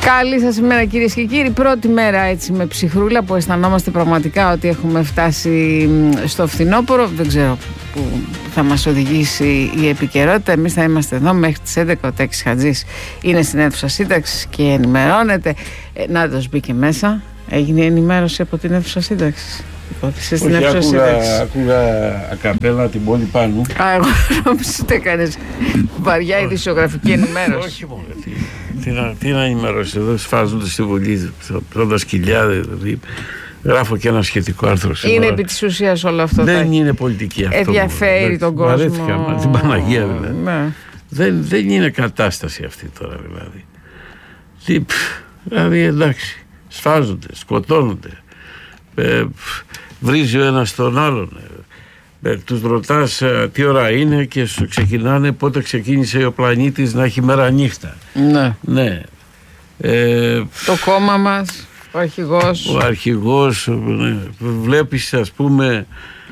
Καλή σας ημέρα κυρίες και κύριοι. Πρώτη μέρα έτσι με ψυχρούλα που αισθανόμαστε πραγματικά ότι έχουμε φτάσει στο φθινόπωρο. Δεν ξέρω που θα μας οδηγήσει η επικαιρότητα. Εμείς θα είμαστε εδώ μέχρι τις 11. Ο Τάκης Χατζής είναι στην αίθουσα σύνταξης και ενημερώνεται. Νάτος μπήκε μέσα. Έγινε η ενημέρωση από την αίθουσα σύνταξης. Όχι, άκουγα ακαπέλα την πόλη πάνω. Εγώ νόμιζα ότι έκανες βαριά ειδησιογραφική ενημέρωση. Όχι μόνο. Τι να ενημερώσει, εδώ σφάζονται στη Βουλή πρώτα σκυλιά, δηλαδή. Γράφω και ένα σχετικό άρθρο σήμερα. Είναι επί της ουσίας όλο αυτό. Δεν είναι πολιτική αυτό. Ενδιαφέρει τον κόσμο. Βαρέθηκα με την Παναγία δηλαδή. Ναι. Δεν είναι κατάσταση αυτή τώρα δηλαδή. Δηλαδή εντάξει, σφάζονται, σκοτώνονται. Βρίζει ο ένας τον άλλον. Τους ρωτάς τι ώρα είναι και σου ξεκινάνε πότε ξεκίνησε ο πλανήτης να έχει μέρα νύχτα. Ναι. Το κόμμα μας, ο αρχηγός. Ο αρχηγός, ναι. Βλέπεις ας πούμε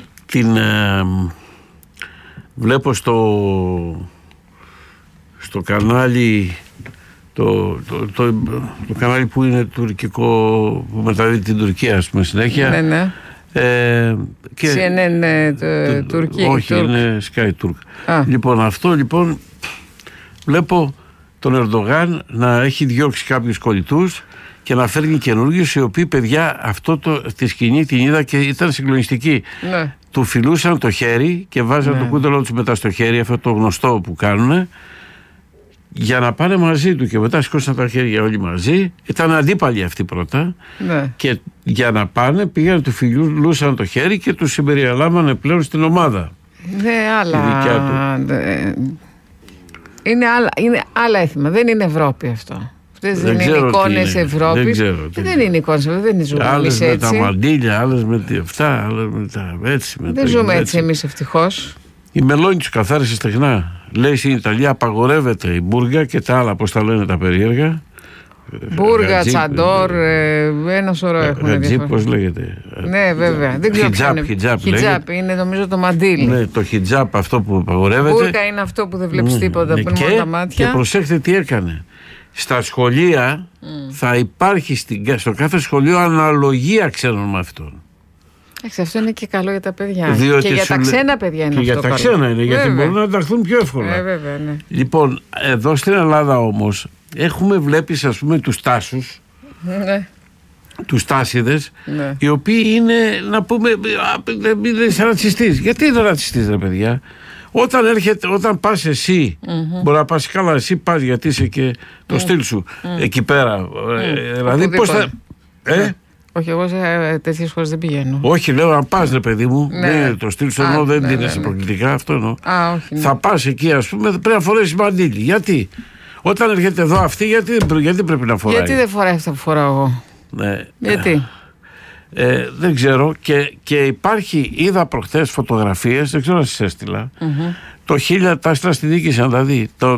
βλέπω στο κανάλι το κανάλι που είναι τουρκικό, που μεταδίδει την Τουρκία ας πούμε συνέχεια. Ναι. Και CNN Τουρκία. Όχι, είναι Sky Turk. Λοιπόν, αυτό λοιπόν βλέπω τον Ερντογάν να έχει διώξει κάποιους κολλητούς και να φέρνει καινούργιους, οι οποίοι παιδιά τη σκηνή την είδα και ήταν συγκλονιστική. Ναι. Του φιλούσαν το χέρι και βάζαν το κούτελο τους μετά στο χέρι, αυτό το γνωστό που κάνουνε, για να πάνε μαζί του, και μετά σηκώσαν τα χέρια όλοι μαζί. Ήταν αντίπαλοι αυτοί πρώτα. Ναι. Και για να πάνε πήγαν, του φιλούσαν το χέρι και τους συμπεριαλάμβανε πλέον στην ομάδα. Ναι, είναι άλλα έθιμα. Δεν είναι Ευρώπη αυτό. Αυτές δεν είναι εικόνες Ευρώπης. Δεν είναι εικόνες Ευρώπης. Δεν ζούμε άλλες εμείς έτσι. Με τα μαντίλια, άλλες με αυτά, άλλες με τα έτσι. Δεν ζούμε έτσι εμείς ευτυχώς. Η Μελώνη τους καθάρισε στεγνά. Λέει στην Ιταλία απαγορεύεται η μπούργα και τα άλλα, πώς τα λένε τα περίεργα. Μπούργα, τσαντόρ, ένα σωρό έχουν. Γατζίπ, πώς λέγεται. Ναι, βέβαια. Δεν ξέρω. Χιτζάπ είναι νομίζω το μαντίλι. Ναι, το χιτζάπ αυτό που απαγορεύεται. Μπούργα είναι αυτό που δεν βλέπεις τίποτα, που είναι μόνο τα μάτια. Και προσέξτε τι έκανε. Στα σχολεία θα υπάρχει στο κάθε σχολείο αναλογία ξένων μαθητών. Αυτό είναι και καλό για τα παιδιά. Διότι και για τα ξένα παιδιά είναι και αυτό. Και για τα ξένα είναι, γιατί μπορούν να ενταχθούν πιο εύκολα. Βέβαια, ναι. Λοιπόν, εδώ στην Ελλάδα όμως έχουμε, βλέπεις ας πούμε τους τάσους, τους τάσιδες, οι οποίοι είναι, να πούμε, είναι ρατσιστής. Γιατί είναι ρατσιστής ρε παιδιά? Όταν πας εσύ, μπορεί να πας καλά, εσύ πας γιατί είσαι και το στυλ σου εκεί πέρα. Δηλαδή πώς θα... Όχι, εγώ σε τέτοιες χώρες δεν πηγαίνω. Όχι, λέω να πας ρε παιδί μου. Ναι, το στυλ σου εννοώ, δεν είναι σε προκλητικά, αυτό εννοώ. Θα πας εκεί ας πούμε, πρέπει να φορέσεις μαντίλι. Γιατί? Όταν έρχεται εδώ αυτή, γιατί πρέπει να φοράει? Γιατί δεν φοράει αυτά που φοράω εγώ? Ναι. Γιατί? Δεν ξέρω, και υπάρχει, είδα προχθές φωτογραφίες, δεν ξέρω αν σας έστειλα, τα έστειλα στη διοίκηση να τα δει, το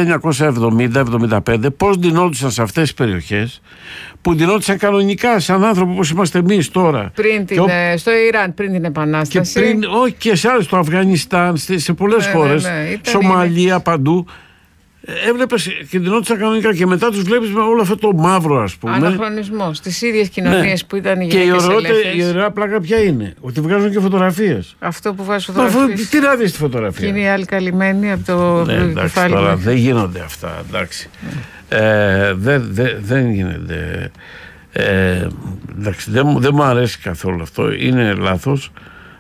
1970-75 πώς ντυνόντουσαν σε αυτές τις περιοχές, που ντυνόντουσαν κανονικά σαν άνθρωποι όπως είμαστε εμείς τώρα. Στο Ιράν πριν την Επανάσταση. Όχι, και σε άλλες, στο Αφγανιστάν, σε πολλές χώρες, Σομαλία, παντού. Έβλεπες και ντυνόντουσαν κανονικά, και μετά τους βλέπεις με όλο αυτό το μαύρο ας πούμε. Αναχρονισμό στις ίδιες κοινωνίες που ήταν οι γυναίκες ελεύθερες. Και η ωραία πλάκα ποια είναι? Ότι βγάζουν και φωτογραφίες. Αυτό που βγάζει φωτογραφίες. Τι να δεις τη φωτογραφία? Και είναι οι άλλοι καλυμμένοι από το κεφάλι. Τώρα δεν γίνονται αυτά, εντάξει. Δεν γίνεται. Εντάξει, δεν μου αρέσει καθόλου αυτό. Είναι λάθος.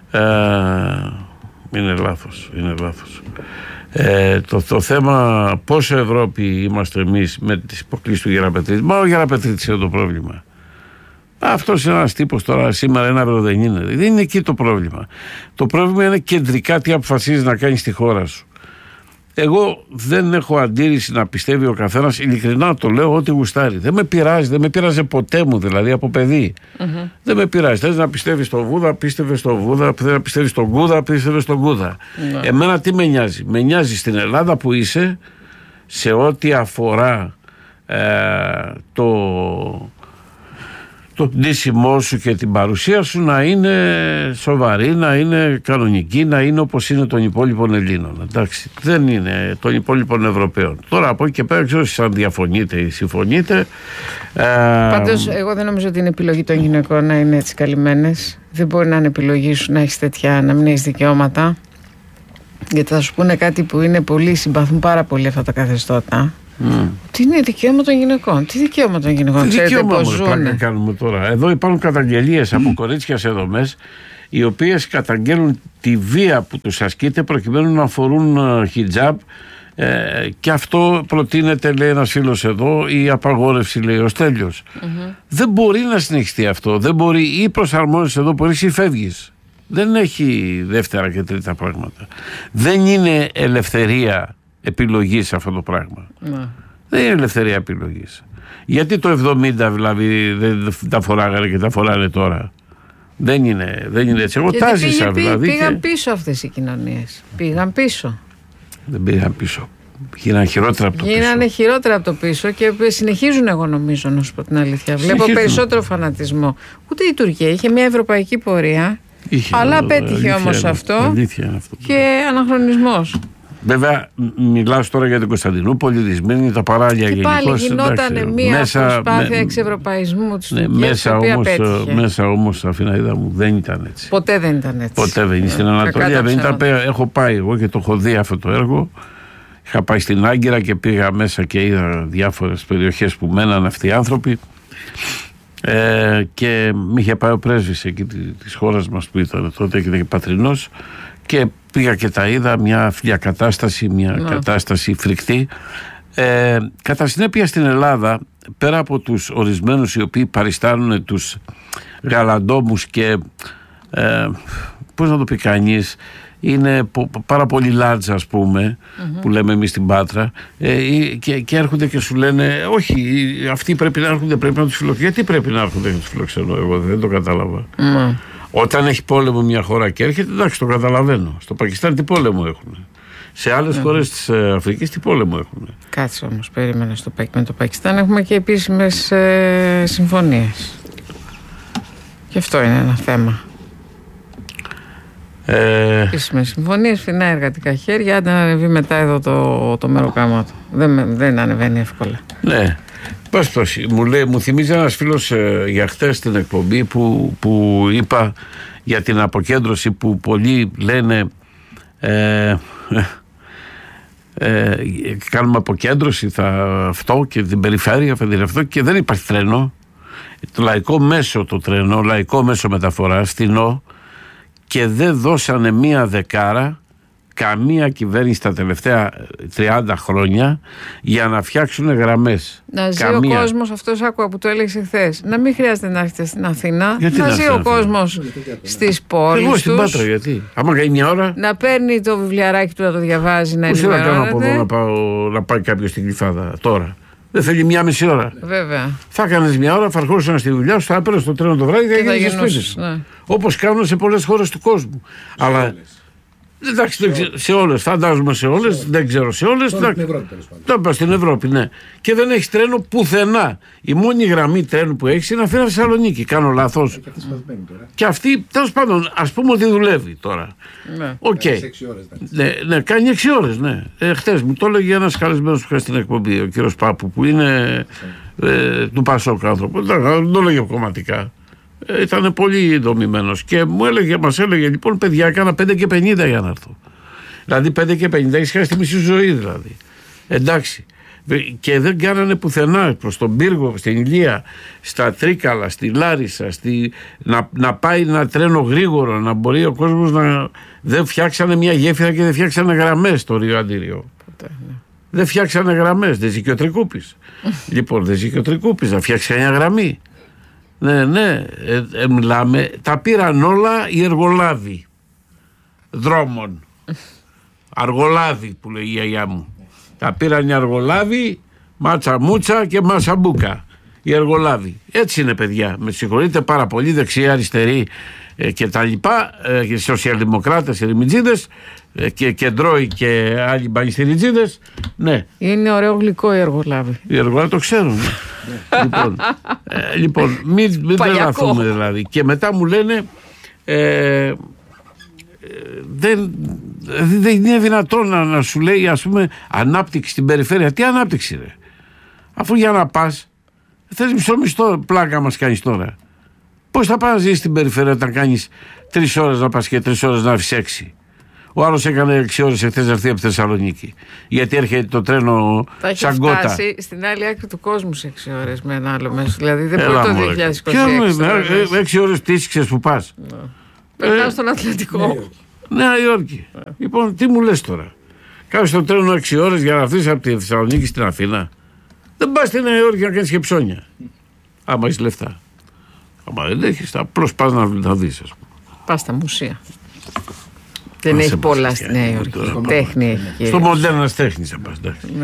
Είναι λάθος. Το θέμα πόσο Ευρώπη είμαστε εμείς με τις υποκλήσεις του Γεραπετρίτη. Μα ο Γεραπετρίτης είναι το πρόβλημα. Αυτός είναι ένας τύπος τώρα, σήμερα ένα ευρώ δεν είναι. Δεν είναι εκεί το πρόβλημα. Το πρόβλημα είναι κεντρικά τι αποφασίζεις να κάνεις στη χώρα σου. Εγώ δεν έχω αντίρρηση να πιστεύει ο καθένας, ειλικρινά το λέω, ό,τι γουστάρει. Δεν με πειράζει, δεν με πειράζει ποτέ μου, δηλαδή από παιδί. Δεν με πειράζει. Θες να πιστεύεις στον Βούδα, πίστευε στον Βούδα. Θες να πιστεύεις στον Κούδα, πίστευε στον Κούδα. Εμένα τι με νοιάζει? Με νοιάζει στην Ελλάδα που είσαι, σε ό,τι αφορά το ντύσιμό σου και την παρουσία σου να είναι σοβαρή, να είναι κανονική, να είναι όπως είναι των υπόλοιπων Ελλήνων. Εντάξει, δεν είναι των υπόλοιπων Ευρωπαίων. Τώρα από εκεί και πέρα, ξέρω αν διαφωνείτε ή συμφωνείτε. Πάντως, εγώ δεν νομίζω ότι είναι επιλογή των γυναικών να είναι έτσι καλυμμένες. Δεν μπορεί να είναι επιλογή σου να έχεις τέτοια, να μην έχεις δικαιώματα. Γιατί θα σου πούνε κάτι που είναι πολύ, συμπαθούν πάρα πολύ αυτά τα καθεστώτα. Τι είναι δικαίωμα των γυναικών? Τι δικαίωμα των γυναικών? Τι δικαίωμα να κάνουμε τώρα? Εδώ υπάρχουν καταγγελίες από κορίτσια σε δομές, οι οποίες καταγγέλνουν τη βία που τους ασκείται προκειμένου να φορούν χιτζάμπ, και αυτό προτείνεται, λέει ένας φίλος εδώ, η απαγόρευση, λέει ο Στέλιος. Δεν μπορεί να συνεχιστεί αυτό. Δεν μπορεί, ή προσαρμόζεσαι εδώ, μπορείς ή φεύγεις. Δεν έχει δεύτερα και τρίτα πράγματα. Δεν είναι ελευθερία επιλογής αυτό το πράγμα. Δεν είναι ελευθερία επιλογής. Γιατί το 70 δηλαδή δεν τα φοράγανε και τα φοράνε τώρα? Δεν είναι έτσι. Εγώ τα ζήσα δηλαδή. Πήγαν πίσω αυτές οι κοινωνίες. Πήγαν πίσω. Δεν πήγαν πίσω. Γίνανε χειρότερα από το πίσω. Γίνανε χειρότερα από το πίσω και συνεχίζουν, εγώ νομίζω, να σου πω την αλήθεια. Βλέπω περισσότερο φανατισμό. Ούτε η Τουρκία είχε μια ευρωπαϊκή πορεία. Αλλά πέτυχε όμως αυτό και αναχρονισμός. Βέβαια, μιλάω τώρα για την Κωνσταντινούπολη, Δυσμήνη, τα παράλια γενικώς. Και πάλι γινόταν μια προσπάθεια εξευρωπαϊσμού της Τουρκίας, η οποία πέτυχε. Μέσα όμως, Αθηναίδα μου, δεν ήταν έτσι. Ποτέ δεν ήταν έτσι. Ποτέ δεν ήταν. Στην Ανατολία δεν ήταν. Έχω πάει εγώ και το έχω δει αυτό το έργο. Είχα πάει στην Άγκυρα και πήγα μέσα και είδα διάφορες περιοχές που μέναν αυτοί οι άνθρωποι. Και με είχε πάει ο πρέσβης εκεί της χώρας μας που ήταν τότε και ήταν πατρινός, και πήγα και τα είδα, μια κατάσταση, κατάσταση φρικτή. Κατά συνέπεια στην Ελλάδα, πέρα από τους ορισμένους οι οποίοι παριστάνουν τους γαλαντόμους και πώς να το πει κανείς, είναι πάρα πολύ large, ας πούμε, που λέμε εμείς στην Πάτρα, και έρχονται και σου λένε όχι, αυτοί πρέπει να έρχονται, πρέπει να τους φιλοξενώ. Γιατί πρέπει να έρχονται να τους φιλοξενώ? Εγώ δεν το κατάλαβα. Όταν έχει πόλεμο μια χώρα και έρχεται, εντάξει, το καταλαβαίνω. Στο Πακιστάν τι πόλεμο έχουν? Σε άλλες χώρες της Αφρικής τι πόλεμο έχουν? Κάτσε όμως, περίμενα. Με το Πακιστάν έχουμε και επίσημες συμφωνίες. Και αυτό είναι ένα θέμα. Επίσημες συμφωνίες, φθηνά εργατικά χέρια. Αν ανεβεί μετά εδώ το μεροκάμα του, δεν ανεβαίνει εύκολα. Ναι. Μου θυμίζει ένας φίλος για χτες στην εκπομπή που είπα για την αποκέντρωση, που πολλοί λένε κάνουμε αποκέντρωση, αυτό και την περιφέρεια θα την αυτό, και δεν υπάρχει τρένο. Το λαϊκό μέσο μεταφοράς, φθηνό, και δεν δώσανε μία δεκάρα καμία κυβέρνηση τα τελευταία 30 χρόνια για να φτιάξουν γραμμές. Να ζει ο κόσμος, αυτός άκουγα που το έλεγες χθες. Να μην χρειάζεται να έρθετε στην Αθήνα. Γιατί να ζει ο κόσμος στις πόλεις. Εγώ στην Πάτρα, γιατί? Άμα κάνει μια ώρα. Να παίρνει το βιβλιαράκι του να το διαβάζει, να ενημερώνεται. Πώς θα κάνω από εδώ να πάει κάποιος στην Γλυφάδα τώρα? Δεν θέλει μία μισή ώρα. Βέβαια. Θα έκανες μια ώρα, θα ερχόσουν στη δουλειά σου, θα έπαιρνες το τρένο το βράδυ και θα γίνεις σπίτις. Ναι. Όπως κάνουν σε πολλές χώρες του κόσμου. Αλλά εντάξει, σε όλες, φαντάζομαι σε όλες, δεν ξέρω σε όλες. Στην Ευρώπη, τέλος πάντων. Στην Ευρώπη, ναι. Και δεν έχει τρένο πουθενά. Η μόνη γραμμή τρένου που έχει είναι Αθήνα Θεσσαλονίκη. Κάνω λάθος? Και αυτή, τέλος πάντων, ας πούμε ότι δουλεύει τώρα. Ναι. Okay. Ναι, κάνει 6 ώρες, ναι. Χτες μου το έλεγε ένας καλεσμένος που είχα στην εκπομπή, ο κύριος Πάπου, που είναι του Πασόκ άνθρωπο. Δεν το έλεγε κομματικά. Ήταν πολύ δομημένος και μας έλεγε λοιπόν, παιδιά, έκανα 5 και 50 για να έρθω. Δηλαδή 5 και 50 έχεις χάσει τη μισή ζωή δηλαδή. Εντάξει. Και δεν κάνανε πουθενά προς τον Πύργο, στην Ηλία, στα Τρίκαλα, στη Λάρισα, να πάει ένα τρένο γρήγορο, να μπορεί ο κόσμος να... Δεν φτιάξανε μια γέφυρα και δεν φτιάξανε γραμμές στο Ρίο Αντίριο. Δεν φτιάξανε γραμμές, δεν ζει και ο Τρικούπης. Λοιπόν, δεν ζει και ο Τρικούπης, να φτιάξει μια γραμμή. Ναι, μιλάμε, τα πήραν όλα οι εργολάβοι δρόμων. Αργολάβοι που λέει η γιαγιά μου. Τα πήραν οι αργολάβοι, μάτσα μούτσα και μασαμπούκα. οι εργολάβοι. Έτσι είναι, παιδιά. Με συγχωρείτε πάρα πολύ, δεξιοί, αριστεροί και τα λοιπά, σοσιαλδημοκράτες, ερημιτζίδες και κεντρώοι και άλλοι μπανιστηριτζίδες. Ναι. Είναι ωραίο γλυκό οι εργολάβοι. Οι εργολάβοι το ξέρουν. Λοιπόν, μην τρελαθούμε δηλαδή. Και μετά μου λένε δεν είναι δυνατόν να σου λέει, ας πούμε, ανάπτυξη στην περιφέρεια. Τι ανάπτυξη, ρε? Αφού για να πας θες μισθό, πλάκα μας κάνεις τώρα. Πώς θα πας να ζήσεις στην περιφέρεια όταν κάνεις 3 ώρες να πας και 3 ώρες να αφήσεις 6? Ο άλλος έκανε 6 ώρες εχθές να έρθει από τη Θεσσαλονίκη. Γιατί έρχεται το τρένο σαν κότα. Θα έχει φτάσει στην άλλη άκρη του κόσμου σε 6 ώρες με ένα άλλο μέσο. Δηλαδή δεν μπορεί το 2026. 6 ώρες πτήσεις, ξέρεις που πας? Περνάω στον Ατλαντικό. Νέα Υόρκη. Λοιπόν, τι μου λες τώρα? Κάνεις το τρένο 6 ώρες για να έρθεις από τη Θεσσαλονίκη στην Αθήνα. Δεν πας στη Νέα Υόρκη να κάνεις και ψώνια. Άμα έχεις λεφτά. Άμα δεν έχεις, απλώς πας να δεις, ας πούμε. Πας στα μουσεία. Δεν έχει πολλά στη Νέα Υόρκη. Τέχνη έχει. Στο Μοντέρνας τέχνης θα πας.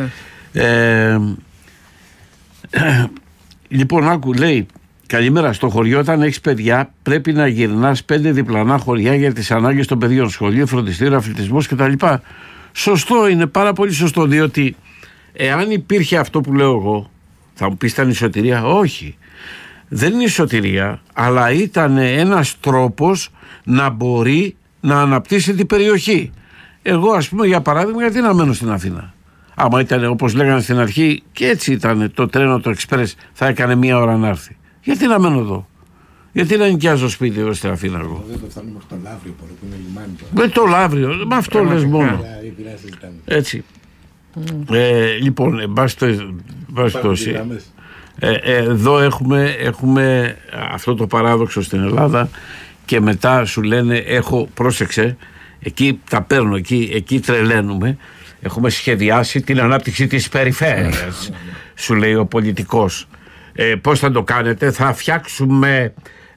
Λοιπόν, άκου, λέει, καλημέρα. Στο χωριό, όταν έχεις παιδιά, πρέπει να γυρνάς 5 διπλανά χωριά για τις ανάγκες των παιδιών. Σχολείο, φροντιστήριο, αθλητισμός κτλ. Σωστό, είναι πάρα πολύ σωστό, διότι εάν υπήρχε αυτό που λέω εγώ, θα μου πεις ήταν η σωτηρία? Όχι. Δεν είναι η σωτηρία, αλλά ήταν ένας τρόπος να μπορεί να αναπτύσσει την περιοχή. Εγώ, ας πούμε, για παράδειγμα, γιατί να μένω στην Αθήνα? Άμα ήταν όπως λέγανε στην αρχή, και έτσι ήταν το τρένο, το εξπρές, θα έκανε 1 ώρα να έρθει. Γιατί να μένω εδώ? Γιατί να νοικιάζω σπίτι εδώ στην Αθήνα εγώ? Δεν το φτάνουμε στο Λαύριο, που είναι λιμάνι. Με το Λαύριο, με αυτό λες μόνο. Έτσι. Λοιπόν, εν πάση περιπτώσει, εδώ έχουμε αυτό το παράδοξο στην Ελλάδα, και μετά σου λένε, πρόσεξε, εκεί τα παίρνω, εκεί τρελαίνουμε, έχουμε σχεδιάσει την ανάπτυξη της περιφέρειας, σου λέει ο πολιτικός. Πώς θα το κάνετε? Θα φτιάξουμε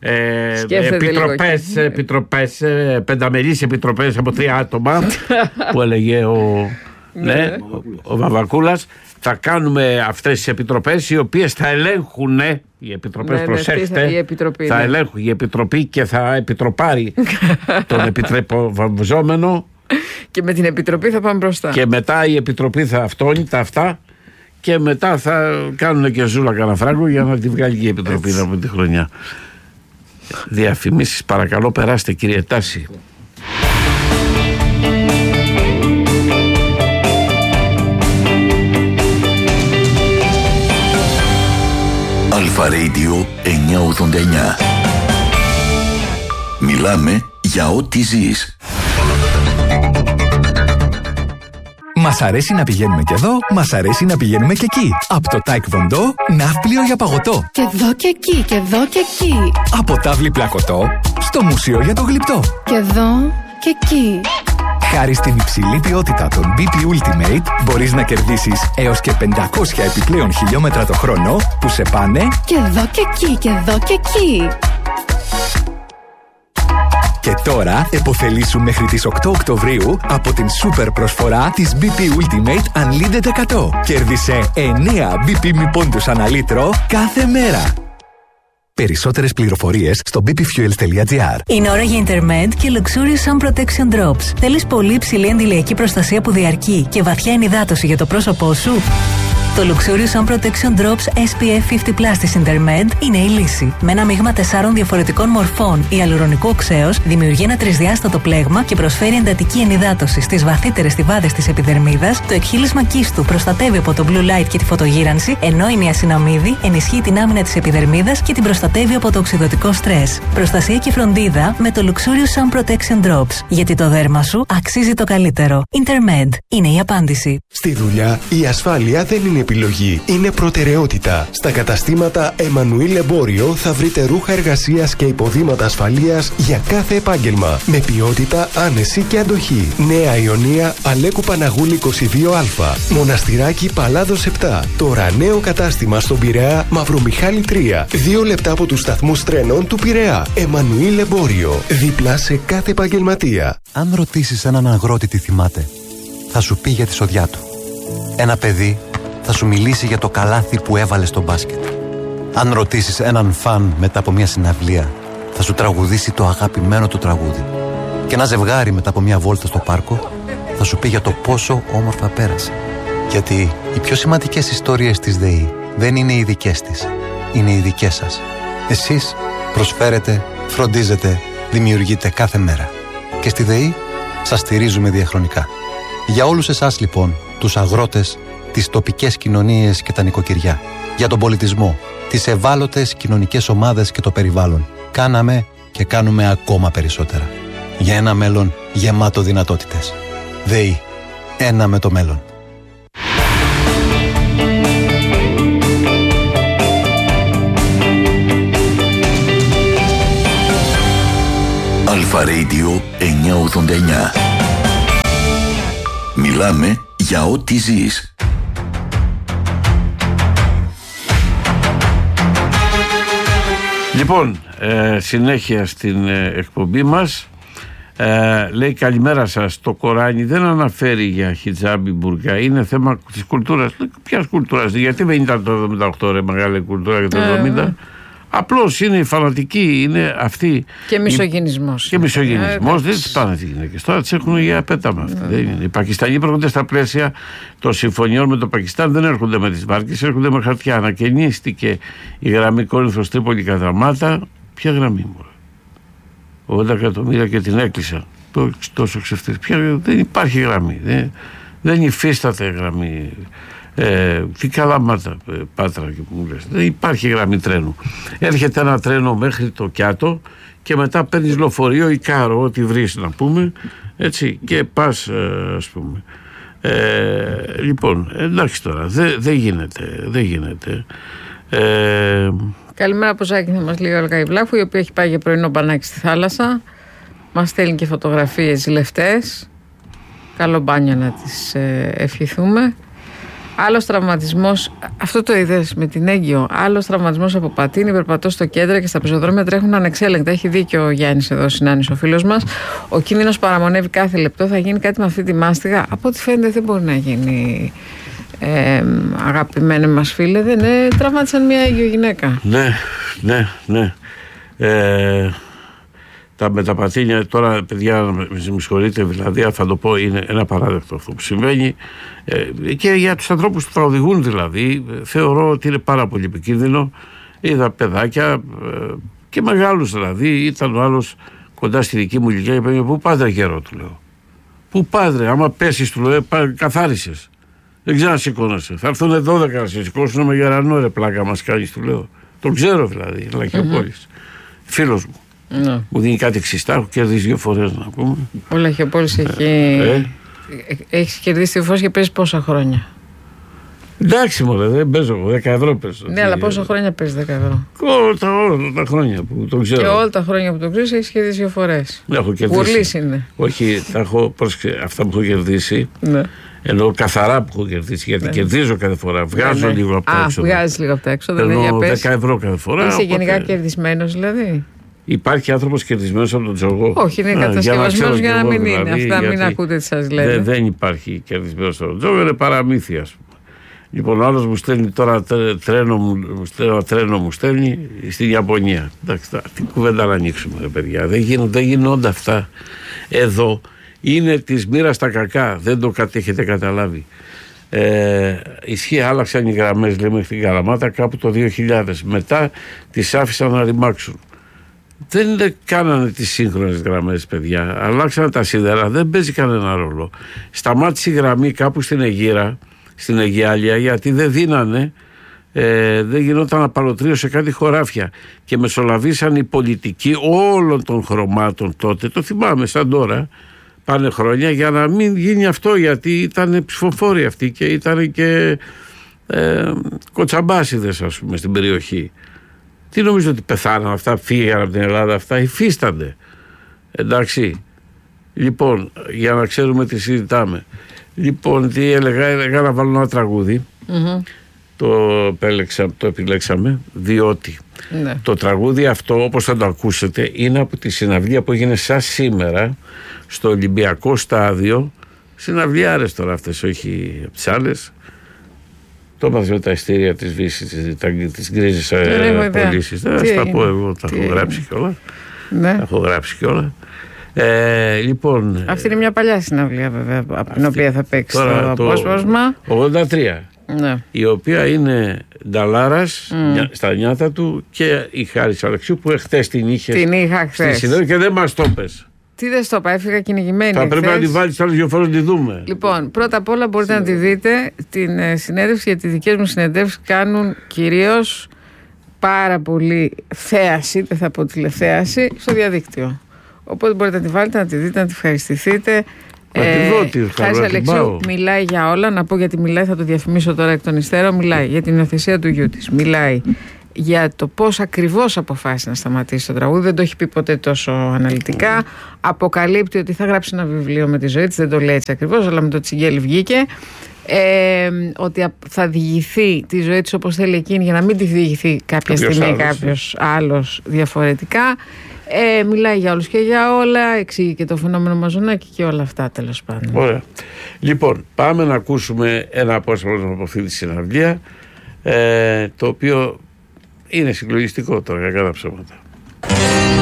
επιτροπές, πενταμερείς επιτροπές από 3 άτομα που έλεγε ο Βαμβακούλας. Θα κάνουμε αυτές τις επιτροπές, οι οποίες θα ελέγχουν, οι επιτροπές, προσέξτε, θα ελέγχουν η επιτροπή και θα επιτροπάρει τον επιτρεποβαμβαζόμενο, και με την επιτροπή θα πάμε μπροστά. Και μετά η επιτροπή θα αυτόνει τα αυτά, και μετά θα κάνουν και ζούλα καναφράγκο για να τη βγάλει και η επιτροπή από τη χρονιά. Διαφημίσεις, παρακαλώ, περάστε, κύριε Τάση. Αλφα Radio 989. Μιλάμε για ό,τι ζεις. Μας αρέσει να πηγαίνουμε και εδώ, μας αρέσει να πηγαίνουμε και εκεί. Από το Taekwondo, ναύπλιο για παγωτό. Και εδώ και εκεί, και εδώ και εκεί. Από τάβλη πλακωτό, στο μουσείο για το γλυπτό. Και εδώ και εκεί. Χάρη στην υψηλή ποιότητα των BP Ultimate, μπορείς να κερδίσεις έως και 500 επιπλέον χιλιόμετρα το χρόνο που σε πάνε και εδώ και εκεί, και εδώ και εκεί. Και τώρα επωφελήσου μέχρι τις 8 Οκτωβρίου από την σούπερ προσφορά της BP Ultimate Unlimited 100. Κέρδισε 9 BP μη πόντους ανά λίτρο κάθε μέρα. Περισσότερες πληροφορίες στο bpfuels.gr. Είναι ώρα για Intermed και Luxurious Sun Protection Drops. Θέλεις πολύ υψηλή αντιλιακή προστασία που διαρκεί και βαθιά ενυδάτωση για το πρόσωπό σου? Το Luxurious Sun Protection Drops SPF 50+ της Intermed είναι η λύση. Με ένα μείγμα 4 διαφορετικών μορφών ιαλουρονικού οξέως δημιουργεί ένα τρισδιάστατο πλέγμα και προσφέρει εντατική ενυδάτωση στις βαθύτερες στιβάδες της επιδερμίδας. Το εκχύλισμα κύστου προστατεύει από το blue light και τη φωτογύρανση, ενώ η νιασιναμίδη ενισχύει την άμυνα της επιδερμίδας και την προστατεύει από το οξυδωτικό στρες. Προστασία και φροντίδα με το Luxurious Sun Protection Drops. Γιατί το δέρμα σου αξίζει το καλύτερο. Intermed είναι η απάντηση. Στη δουλειά η ασφάλεια δεν είναι επιλογή, είναι προτεραιότητα. Στα καταστήματα Εμμανουήλ Εμπόριο θα βρείτε ρούχα εργασίας και υποδήματα ασφαλείας για κάθε επάγγελμα. Με ποιότητα, άνεση και αντοχή. Νέα Ιωνία, Αλέκου Παναγούλη 22Α. Μοναστηράκι Παλάδος 7. Τώρα νέο κατάστημα στον Πειραιά, Μαυρομιχάλη 3. 2 λεπτά από τους σταθμούς τρένων του Πειραιά. Εμμανουήλ Εμπόριο. Δίπλα σε κάθε επαγγελματία. Αν ρωτήσεις έναν αγρότη τι θυμάται, θα σου πει για τη σοδιά του. Ένα παιδί θα σου μιλήσει για το καλάθι που έβαλε στο μπάσκετ. Αν ρωτήσεις έναν φαν μετά από μια συναυλία, θα σου τραγουδήσει το αγαπημένο του τραγούδι. Και ένα ζευγάρι μετά από μια βόλτα στο πάρκο θα σου πει για το πόσο όμορφα πέρασε. Γιατί οι πιο σημαντικές ιστορίες της ΔΕΗ δεν είναι οι δικές της, είναι οι δικές σας. Εσείς προσφέρετε, φροντίζετε, δημιουργείτε κάθε μέρα. Και στη ΔΕΗ σας στηρίζουμε διαχρονικά. Για όλους εσάς λοιπόν, τους αγρότες, τις τοπικές κοινωνίες και τα νοικοκυριά, για τον πολιτισμό, τις ευάλωτες κοινωνικές ομάδες και το περιβάλλον, κάναμε και κάνουμε ακόμα περισσότερα. Για ένα μέλλον γεμάτο δυνατότητες. ΔΕΗ. Ένα με το μέλλον. Αλφα Radio 989. Μιλάμε για ό,τι ζεις. Λοιπόν, συνέχεια στην εκπομπή μας. Λέει καλημέρα σας. Το Κοράνι δεν αναφέρει για χιτζάμπι μπουρκά. Είναι θέμα της κουλτούρας. Ποιας κουλτούρας? Γιατί δεν ήταν το 78 ρε μεγάλη κουλτούρα για το 70? Απλώς είναι οι φανατικοί, είναι αυτοί. Και μισογυνισμός. Και μισογυνισμός. Δεν τις πάνε τις γυναίκες. Τώρα τις έχουν για πέταμα αυτοί. Δεν είναι. Οι Πακιστανοί έρχονται στα πλαίσια των συμφωνιών με το Πακιστάν, δεν έρχονται με τις βάρκες, έρχονται με χαρτιά. Ανακαινίστηκε η γραμμή Κόρινθος Τρίπολη Καλαμάτα. Ποια γραμμή μου? 80 εκατομμύρια και την έκλεισαν. Τόσο ξεφτύς. Δεν υπάρχει γραμμή. Δεν υφίσταται γραμμή. Τι Καλαμάτα, Πάτρα και που μου λες. Δεν υπάρχει γραμμή τρένου. Έρχεται ένα τρένο μέχρι το Κιάτο και μετά παίρνεις λεωφορείο ή κάρο, ό,τι βρεις να πούμε, έτσι, και πας, ας πούμε. Λοιπόν, εντάξει τώρα, δεν γίνεται. Καλημέρα από Ζάκη, θα μας λέει η Όλγα Ιβλάχου, η οποία έχει πάει για πρωινό μπανάκι στη θάλασσα. Μας στέλνει και φωτογραφίες ζηλευτές. Καλό μπάνιο να τις ευχηθούμε. Άλλος τραυματισμός, αυτό το είδες με την έγκυο. Άλλος τραυματισμός από πατίνι, περπατώ στο κέντρο και στα πεζοδρόμια τρέχουν ανεξέλεγκτα. Έχει δίκιο ο Γιάννης εδώ, Συνάνης, ο φίλος μας. Ο κίνδυνος παραμονεύει κάθε λεπτό. Θα γίνει κάτι με αυτή τη μάστιγα? Από ό,τι φαίνεται δεν μπορεί να γίνει. Αγαπημένοι μας φίλε, δεν τραυμάτισαν μια έγκυο γυναίκα. Ναι. Με τα πατίνια τώρα, παιδιά, με συγχωρείτε, δηλαδή, θα το πω, είναι ένα παράδεκτο αυτό που συμβαίνει και για τους ανθρώπους που θα οδηγούν, δηλαδή θεωρώ ότι είναι πάρα πολύ επικίνδυνο. Είδα παιδάκια και μεγάλους, δηλαδή ήταν ο άλλος κοντά στη δική μου ηλικία και είπε: πού πάτε καιρό, του λέω. Πού πάτε, άμα πέσεις, του λέω, καθάρισες. Δεν ξέρω να σηκώνεσαι. Θα έρθουν 12 να σε σηκώσουν με γερανό, ρε πλάκα μας κάνεις, του λέω. Το ξέρω δηλαδή, Λαχιοπόλης. Φίλος μου. Ναι. Μου δίνει κάτι ξιστά, έχω κερδίσει 2 φορές να πούμε. Ο Λαχιοπόλης έχει κερδίσει 2 φορές και παίζει πόσα χρόνια? Εντάξει μωρέ, δεν παίζω, 10 ευρώ παίζω. Ναι, αλλά πόσα χρόνια παίζει 10 ευρώ? Όλα τα χρόνια που το ξέρω. Και όλα τα χρόνια που το ξέρεις έχεις κερδίσει 2 φορές. Έχω κερδίσει. Γουρλής είναι. Όχι, αυτά που έχω κερδίσει. Ναι. Ενώ καθαρά που έχω κερδίσει, γιατί κερδίζω κάθε φορά. Βγάζω λίγο από τα έξοδα. Βγάζεις λίγο από τα έξοδα. Παίρνω 10 ευρώ κάθε φορά. Είσαι γενικά κερδισμένος δηλαδή? Υπάρχει άνθρωπος κερδισμένος από τον τζογό? Όχι, είναι κατασκευασμένος για να μην είναι. Δηλαδή, αυτά μην ακούτε τι σας λένε. Δεν υπάρχει κερδισμένος από τον τζογό, είναι παραμύθια, ας πούμε. Λοιπόν, ο άλλος μου στέλνει τώρα τρένο μου στέλνει στην Ιαπωνία. Εντάξει, τι κουβέντα να ανοίξουμε, ρε παιδιά. Δεν γίνονται αυτά. Εδώ είναι της μοίρας τα κακά. Δεν το έχετε καταλάβει. Ισχύει, άλλαξαν οι γραμμές, λέμε, στην Καλαμάτα κάπου το 2000. Μετά τις άφησαν να ρημάξουν. Δεν κάνανε τις σύγχρονες γραμμές, παιδιά. Αλλάξανε τα σίδερα, δεν παίζει κανένα ρόλο. Σταμάτησε η γραμμή κάπου στην Αιγύρα, στην Αιγιάλια, γιατί δεν δίνανε, δεν γινόταν απαλωτρίο σε κάτι χωράφια. Και μεσολαβήσαν οι πολιτικοί όλων των χρωμάτων τότε, το θυμάμαι σαν τώρα, πάνε χρόνια για να μην γίνει αυτό, γιατί ήταν ψηφοφόροι αυτοί και ήταν και κοτσαμπάσιδες, ας πούμε, στην περιοχή. Τι νομίζω ότι πεθάναν αυτά, φύγαν από την Ελλάδα, αυτά υφίστανται. Εντάξει. Λοιπόν, για να ξέρουμε τι συζητάμε. Λοιπόν, τι έλεγα να βάλω ένα τραγούδι. Το επιλέξαμε, διότι το τραγούδι αυτό, όπως θα το ακούσετε, είναι από τη συναυλία που έγινε σαν σήμερα στο Ολυμπιακό Στάδιο. Συναυλιάρες τώρα αυτές, όχι από τις άλλες. Το έπαθες με τα ειστήρια της Βύσης, τις γκρίζες πωλήσεις. Θα τα πω εγώ, τα έχω γράψει κιόλα. Ναι. Τα έχω γράψει κιόλα. Λοιπόν, αυτή είναι μια παλιά συναυλία βέβαια, από την οποία θα παίξει το απόσπασμα. 83. Ναι. Η οποία είναι νταλάρας στα νιάτα του και η Χάρης Αλεξίου που εχθές την είχε. Την είχα χθες. Και δεν μας το πες. Τι δεν στο είπα, έφυγα κυνηγημένη. Θα πρέπει να τη βάλεις άλλες 2 φορές να τη δούμε. Λοιπόν, πρώτα απ' όλα μπορείτε να τη δείτε την συνέντευξη, γιατί οι δικές μου συνεντεύξεις κάνουν κυρίως πάρα πολύ θέαση, δεν θα πω τηλεθέαση, στο διαδίκτυο. Οπότε μπορείτε να τη βάλετε, να τη δείτε, να τη ευχαριστηθείτε. Χάρης Αλεξίου μιλάει για όλα. Να πω γιατί μιλάει, θα το διαφημίσω τώρα εκ των υστέρων. Μιλάει για την υιοθεσία του γιού της. Μιλάει για το πώς ακριβώς αποφάσισε να σταματήσει το τραγούδι. Δεν το έχει πει ποτέ τόσο αναλυτικά. Αποκαλύπτει ότι θα γράψει ένα βιβλίο με τη ζωή της. Δεν το λέει έτσι ακριβώς, αλλά με το τσιγγέλι βγήκε. Ότι θα διηγηθεί τη ζωή της όπως θέλει εκείνη, για να μην τη διηγηθεί κάποια στιγμή κάποιος άλλος διαφορετικά. Μιλάει για όλους και για όλα, εξηγεί και το φαινόμενο Μαζονάκη και όλα αυτά, τέλος πάντων. Ωραία. Λοιπόν, πάμε να ακούσουμε ένα απόσπασμα από αυτή τη συναυλία, το οποίο είναι συγκλονιστικό τώρα, για κατά ψέματα.